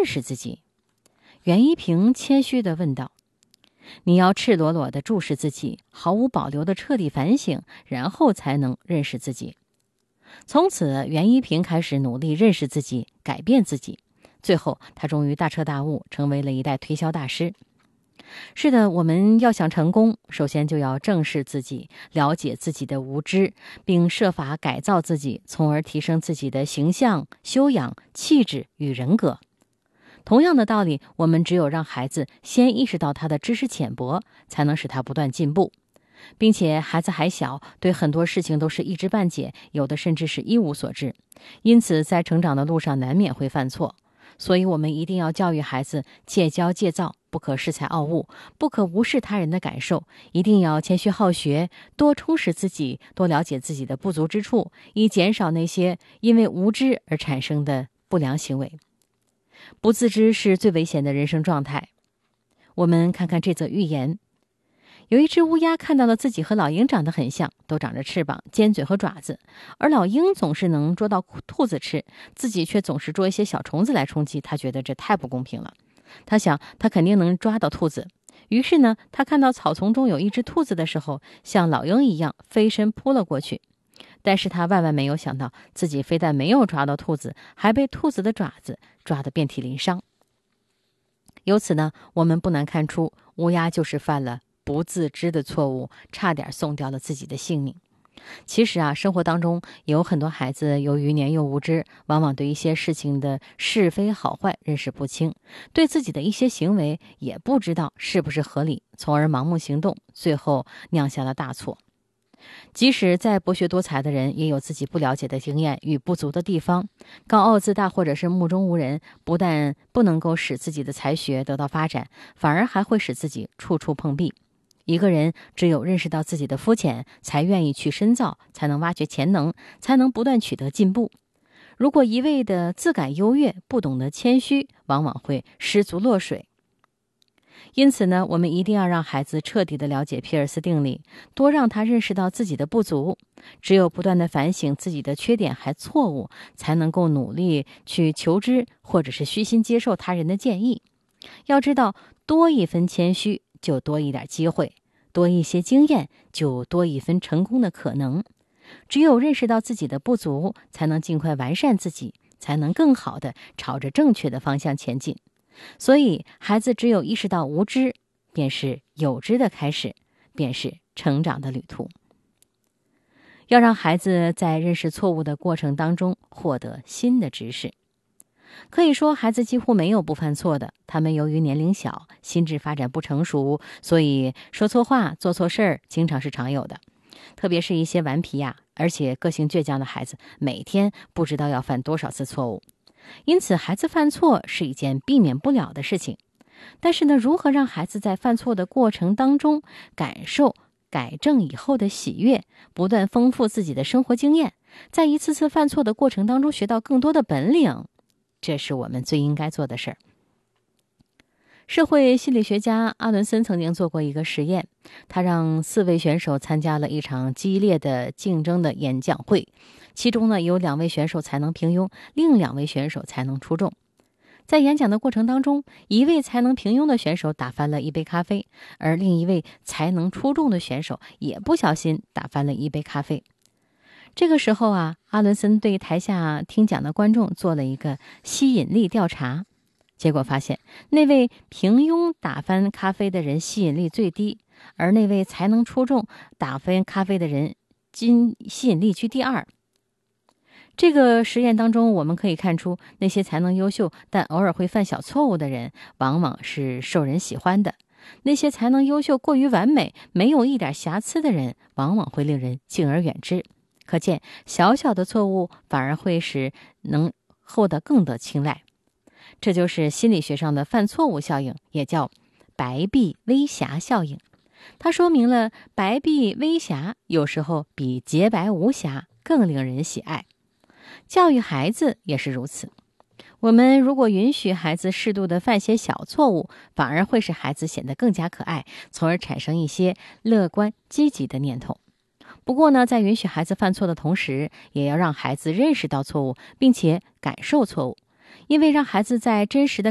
认识自己。袁一平谦虚地问道：你要赤裸裸地注视自己，毫无保留地彻底反省，然后才能认识自己。从此，袁一平开始努力认识自己，改变自己。最后，他终于大彻大悟，成为了一代推销大师。是的，我们要想成功，首先就要正视自己，了解自己的无知，并设法改造自己，从而提升自己的形象、修养、气质与人格。同样的道理，我们只有让孩子先意识到他的知识浅薄，才能使他不断进步。并且孩子还小，对很多事情都是一知半解，有的甚至是一无所知，因此在成长的路上难免会犯错。所以我们一定要教育孩子戒骄戒躁，不可恃才傲物，不可无视他人的感受，一定要谦虚好学，多充实自己，多了解自己的不足之处，以减少那些因为无知而产生的不良行为。不自知是最危险的人生状态。我们看看这则寓言。有一只乌鸦看到了自己和老鹰长得很像，都长着翅膀、尖嘴和爪子，而老鹰总是能捉到兔子吃，自己却总是捉一些小虫子来充饥，他觉得这太不公平了。他想，他肯定能抓到兔子。于是呢，他看到草丛中有一只兔子的时候，像老鹰一样飞身扑了过去。但是他万万没有想到，自己非但没有抓到兔子，还被兔子的爪子抓得遍体鳞伤。由此呢，我们不难看出，乌鸦就是犯了不自知的错误，差点送掉了自己的性命。其实啊，生活当中有很多孩子由于年幼无知，往往对一些事情的是非好坏认识不清，对自己的一些行为也不知道是不是合理，从而盲目行动，最后酿下了大错。即使再博学多才的人，也有自己不了解的经验与不足的地方。高傲自大或者是目中无人，不但不能够使自己的才学得到发展，反而还会使自己处处碰壁。一个人只有认识到自己的肤浅，才愿意去深造，才能挖掘潜能，才能不断取得进步。如果一味的自感优越，不懂得谦虚，往往会失足落水。因此呢，我们一定要让孩子彻底的了解皮尔斯定理，多让他认识到自己的不足。只有不断的反省自己的缺点还错误，才能够努力去求知，或者是虚心接受他人的建议。要知道，多一分谦虚，就多一点机会；多一些经验，就多一分成功的可能。只有认识到自己的不足，才能尽快完善自己，才能更好的朝着正确的方向前进。所以，孩子只有意识到无知，便是有知的开始，便是成长的旅途。要让孩子在认识错误的过程当中获得新的知识。可以说，孩子几乎没有不犯错的，他们由于年龄小，心智发展不成熟，所以说错话、做错事儿经常是常有的。特别是一些顽皮呀，而且个性倔强的孩子，每天不知道要犯多少次错误。因此，孩子犯错是一件避免不了的事情。但是呢，如何让孩子在犯错的过程当中感受改正以后的喜悦，不断丰富自己的生活经验，在一次次犯错的过程当中学到更多的本领，这是我们最应该做的事儿。社会心理学家阿伦森曾经做过一个实验，他让4位选手参加了一场激烈的竞争的演讲会，其中呢有2位选手才能平庸，另2位选手才能出众。在演讲的过程当中，一位才能平庸的选手打翻了一杯咖啡，而另一位才能出众的选手也不小心打翻了一杯咖啡。这个时候啊，阿伦森对台下听讲的观众做了一个吸引力调查，结果发现那位平庸打翻咖啡的人吸引力最低，而那位才能出众打翻咖啡的人吸引力居第2。这个实验当中，我们可以看出，那些才能优秀但偶尔会犯小错误的人，往往是受人喜欢的；那些才能优秀过于完美，没有一点瑕疵的人，往往会令人敬而远之。可见，小小的错误反而会使能获得更得青睐。这就是心理学上的犯错误效应，也叫白璧微瑕效应。它说明了白璧微瑕有时候比洁白无瑕更令人喜爱。教育孩子也是如此。我们如果允许孩子适度的犯些小错误，反而会使孩子显得更加可爱，从而产生一些乐观积极的念头。不过呢，在允许孩子犯错的同时，也要让孩子认识到错误，并且感受错误。因为让孩子在真实的